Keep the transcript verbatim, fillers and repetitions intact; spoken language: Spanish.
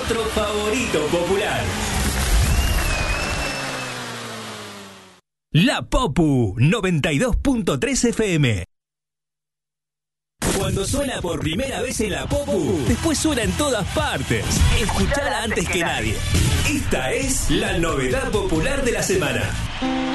nuestro favorito popular. La Popu noventa y dos punto tres F M. Cuando suena por primera vez en la Popu, después suena en todas partes. Escuchala antes que nadie. Esta es la novedad popular de la semana.